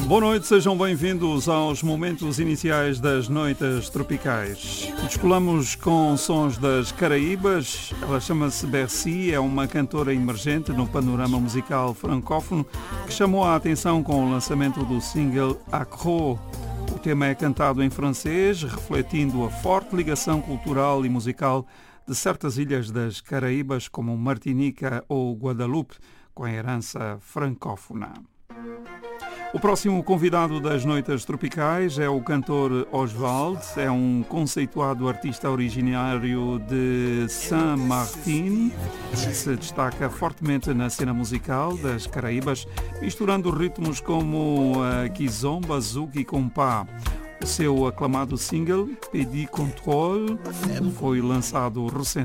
Boa noite, sejam bem-vindos aos momentos iniciais das noites tropicais. Descolamos com sons das Caraíbas. Ela chama-se Bercy, é uma cantora emergente no panorama musical francófono que chamou a atenção com o lançamento do single Accro. O tema é cantado em francês, refletindo a forte ligação cultural e musical de certas ilhas das Caraíbas, como Martinica ou Guadalupe, com a herança francófona. O próximo convidado das Noites Tropicais é o cantor Oswald, é um conceituado artista originário de Saint-Martin, que se destaca fortemente na cena musical das Caraíbas, misturando ritmos como kizomba, zouk e compas. O seu aclamado single, Petit Contrôle, foi lançado recentemente.